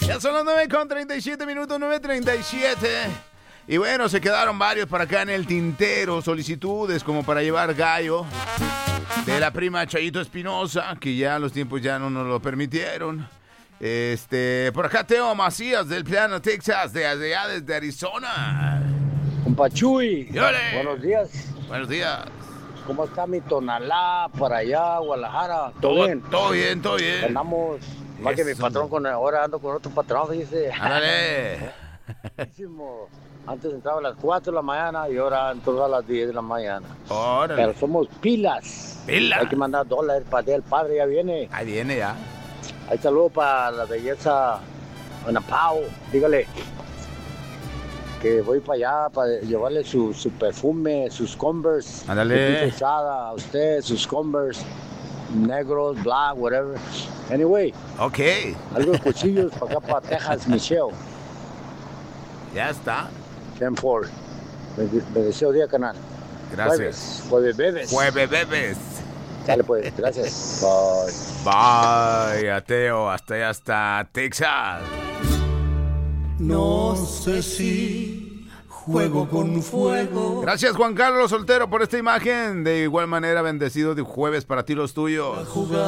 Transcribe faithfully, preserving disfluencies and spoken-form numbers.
Ya son las nueve con treinta y siete minutos, nueve treinta y siete. Y bueno, se quedaron varios para acá en el tintero, solicitudes como para llevar gallo de la prima Chayito Espinosa, que ya los tiempos ya no nos lo permitieron. Este, por acá Teo Macías del Plano, Texas, de allá desde Arizona. Compa Chuy, ¡Yole! buenos días. Buenos días. ¿Cómo está mi Tonalá para allá, Guadalajara? ¿Todo, Todo bien? Todo bien, todo bien. Andamos, más que mi Eso. patrón, con ahora ando con otro patrón, dice. Ándale. Antes entraba a las cuatro de la mañana y ahora entro a las diez de la mañana. Órale. Pero somos pilas. Pilas. Hay que mandar dólares para allá, el padre ya viene. Ahí viene ya. Hay saludo para la belleza Ana Pau. Dígale que voy para allá para llevarle su, su perfume, sus Converse. Ándale. Pesada a usted, sus Converse, negros, black, whatever. Anyway, Ok. algo de cuchillos para acá, para Texas, Michelle. Ya está. ten cuatro. Me, me deseo día, canal. Gracias. Jueves, jueves bebes. Jueves bebes. Dale pues, gracias. Bye. Bye, Ateo. Hasta allá hasta Texas. No sé si juego con fuego. Gracias, Juan Carlos Soltero, por esta imagen. De igual manera, bendecido de jueves para ti los tuyos.